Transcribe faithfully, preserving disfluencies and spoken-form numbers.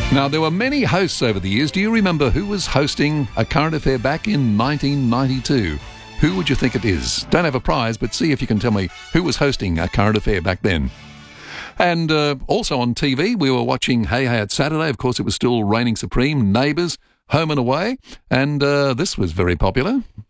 Now, there were many hosts over the years. Do you remember who was hosting A Current Affair back in nineteen ninety-two? Who would you think it is? Don't have a prize, but see if you can tell me who was hosting A Current Affair back then. And uh, also on T V, we were watching Hey Hey It's Saturday. Of course, it was still reigning supreme. Neighbours, Home and Away. And uh, this was very popular.